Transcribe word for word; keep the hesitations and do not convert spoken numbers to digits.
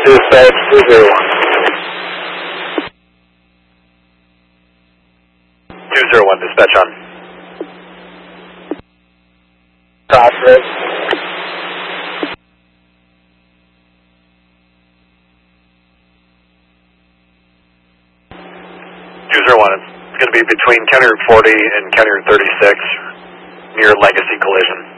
dispatch two zero one. two zero one, dispatch on. Crossroads. two zero one, it's going to be between County Route forty and County Route thirty-six, near Legacy Collision.